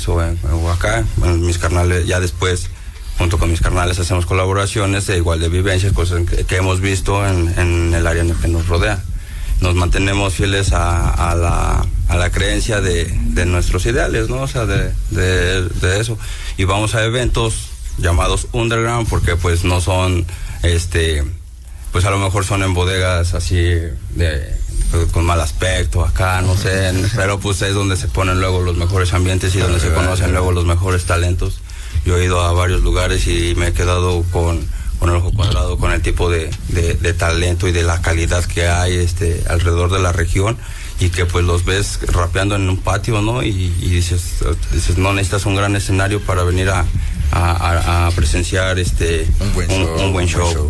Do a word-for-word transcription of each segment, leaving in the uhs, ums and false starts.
Juárez o, en, o acá. Bueno, mis carnales, ya después, junto con mis carnales, hacemos colaboraciones de igual de vivencias, cosas que, que hemos visto en, en el área en el que nos rodea. Nos mantenemos fieles a, a, la, a la creencia de, de nuestros ideales, ¿no? O sea, de, de, de eso. Y vamos a eventos llamados underground, porque pues no son, este, pues a lo mejor son en bodegas así de, pues, con mal aspecto acá, no sé, pero pues es donde se ponen luego los mejores ambientes y donde se conocen luego los mejores talentos. Yo he ido a varios lugares y me he quedado con, con el ojo cuadrado, con el tipo de, de, de talento y de la calidad que hay este, alrededor de la región, y que pues los ves rapeando en un patio, ¿no? Y, y dices, dices, no necesitas un gran escenario para venir a, a, a presenciar este un buen un, show. Un buen show. Un buen show.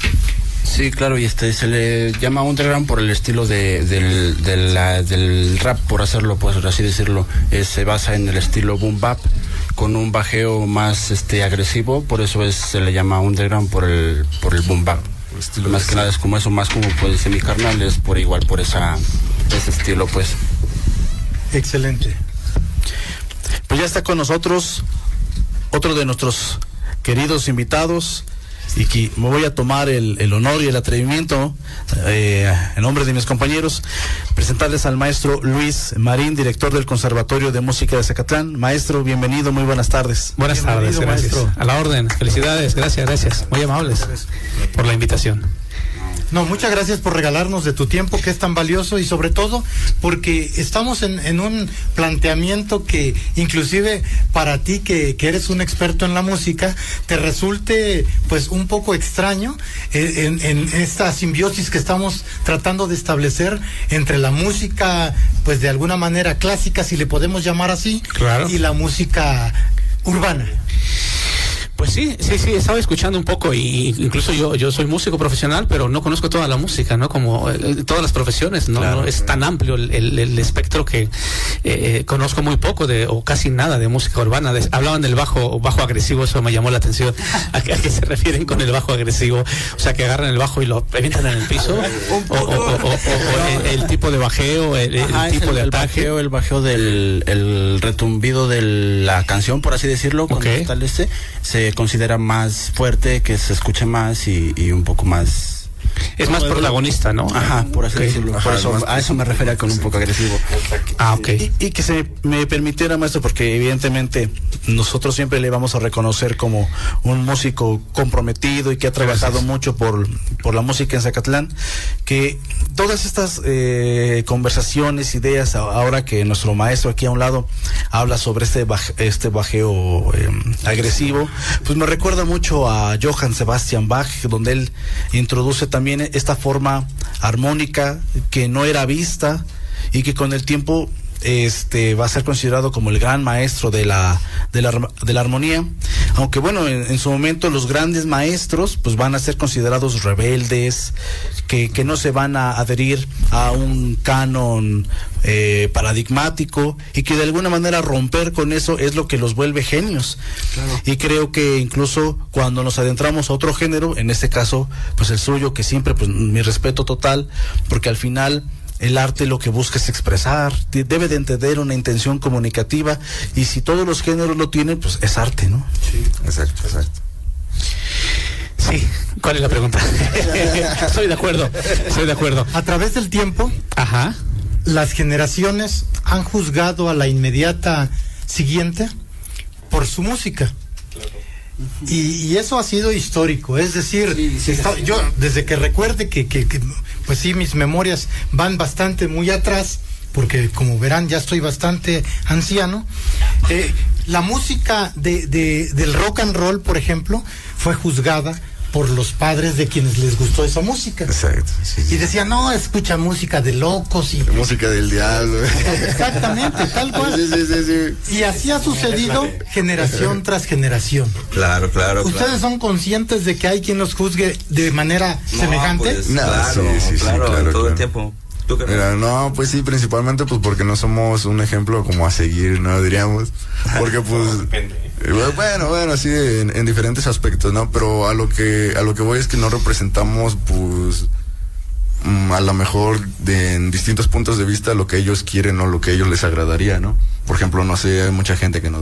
Sí, claro, y este se le llama underground por el estilo de, del, de la, del rap, por hacerlo, pues así decirlo. Eh, se basa en el estilo boom bap, con un bajeo más este agresivo, por eso es, se le llama underground por el por el boom bap. Más que nada es como eso, más como puede ser mi carnal, es por igual por esa ese estilo, pues. Excelente. Pues ya está con nosotros otro de nuestros queridos invitados, y que me voy a tomar el, el honor y el atrevimiento, eh, en nombre de mis compañeros, presentarles al maestro Luis Marín, director del Conservatorio de Música de Zacatlán. Maestro, bienvenido, muy buenas tardes. Buenas tardes, gracias. Maestro. A la orden, felicidades, gracias, gracias. Muy amables por la invitación. No, muchas gracias por regalarnos de tu tiempo, que es tan valioso, y sobre todo porque estamos en, en un planteamiento que inclusive para ti que, que eres un experto en la música, te resulte pues un poco extraño en, en esta simbiosis que estamos tratando de establecer entre la música pues de alguna manera clásica, si le podemos llamar así, claro, y la música urbana. Pues sí, sí, sí, estaba escuchando un poco, y incluso yo yo soy músico profesional, pero no conozco toda la música, ¿no? Como eh, todas las profesiones, ¿no? Claro, no es tan amplio el, el, el espectro que eh, conozco muy poco de, o casi nada de música urbana. De, hablaban del bajo bajo agresivo, eso me llamó la atención. ¿A, a qué se refieren con el bajo agresivo? O sea, que agarran el bajo y lo revientan en el piso, o, o, o, o, o el, el tipo de bajeo, el, el Ajá, tipo el, de el ataque. bajeo, el bajeo del el retumbido de la canción, por así decirlo, cuando Okay. está el este, se considera más fuerte, que se escuche más y, y un poco más... Es más protagonista, ¿no? Ajá, por así Okay. decirlo. Por Ajá, eso, más- a eso me refería con un poco agresivo. Ah, ok. Y, y que se me permitiera, maestro, porque evidentemente nosotros siempre le vamos a reconocer como un músico comprometido y que ha trabajado Gracias. mucho por, por la música en Zacatlán, que todas estas eh, conversaciones, ideas, a- ahora que nuestro maestro aquí a un lado habla sobre este baj, este bajeo eh, agresivo, pues me recuerda mucho a Johann Sebastian Bach, donde él introduce también esta forma armónica que no era vista y que con el tiempo este va a ser considerado como el gran maestro de la de la, de la armonía, aunque bueno, en, en su momento los grandes maestros pues van a ser considerados rebeldes, que, que no se van a adherir a un canon eh, paradigmático, y que de alguna manera romper con eso es lo que los vuelve genios. Claro. Y creo que incluso cuando nos adentramos a otro género, en este caso pues el suyo, que siempre pues mi respeto total, porque al final el arte lo que busca es expresar, debe de entender una intención comunicativa, y si todos los géneros lo tienen, pues es arte, ¿no? Sí, exacto, exacto. Sí, ¿cuál es la pregunta? Estoy de acuerdo, estoy de acuerdo. A través del tiempo, Ajá. las generaciones han juzgado a la inmediata siguiente por su música. Y, y eso ha sido histórico, es decir, Sí, sí, está- sí. yo desde que recuerde que, que, que, pues sí, mis memorias van bastante muy atrás, porque como verán ya estoy bastante anciano. Eh, la música de, de, del rock and roll, por ejemplo, fue juzgada por los padres de quienes les gustó esa música. Exacto. Sí, Y sí. decían, no, escucha música de locos y... Música del diablo. Exactamente, tal cual. Sí, sí, sí, sí. Y así ha sucedido generación tras generación. Claro, claro. ¿Ustedes claro. son conscientes de que hay quien los juzgue de manera No, semejante? pues, No, claro, sí, sí, sí, claro, claro, todo claro. el tiempo. ¿Tú qué Mira, no, pues sí, principalmente pues porque no somos un ejemplo como a seguir, ¿no? Diríamos. Porque pues... eh, Bueno, bueno, sí, en, en diferentes aspectos, ¿no? Pero a lo que a lo que voy es que no representamos, pues, mm, a lo mejor de, en distintos puntos de vista lo que ellos quieren o lo que a ellos les agradaría, ¿no? Por ejemplo, no sé, hay mucha gente que nos